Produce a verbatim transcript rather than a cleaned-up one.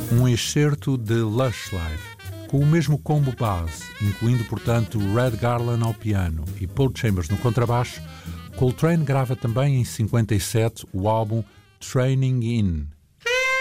Um excerto de Lush Live, com o mesmo combo base, incluindo, portanto, Red Garland ao piano e Paul Chambers no contrabaixo. Coltrane grava também em cinquenta e sete o álbum Training In,